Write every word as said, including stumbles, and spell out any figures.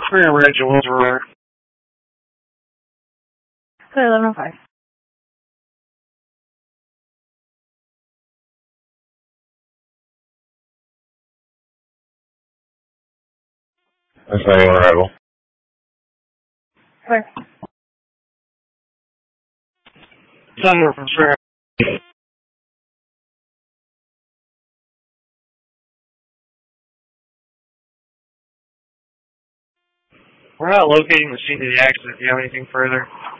Clear Ridge, Wills Roar. Clear eleven oh five. That's not your arrival. Clear. Thunder from Spring. We're not locating the scene of the accident. Do you have anything further?